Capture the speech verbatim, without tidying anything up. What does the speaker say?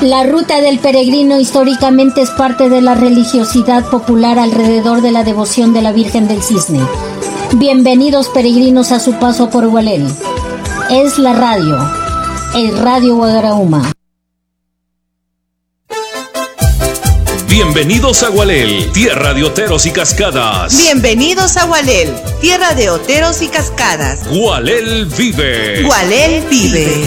La ruta del peregrino históricamente es parte de la religiosidad popular alrededor de la devoción de la Virgen del Cisne. Bienvenidos peregrinos a su paso por Gualel. Es la radio, el Radio Guagarauma. Bienvenidos a Gualel, tierra de oteros y cascadas. Bienvenidos a Gualel, tierra de oteros y cascadas. Gualel vive. Gualel vive.